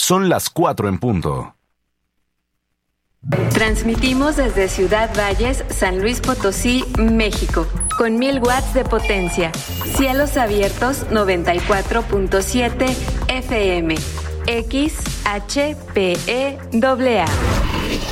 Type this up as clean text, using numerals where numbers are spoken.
Son las 4 en punto. Transmitimos desde Ciudad Valles, San Luis Potosí, México, con 1000 watts de potencia. Cielos abiertos 94.7 FM. XHPEAA.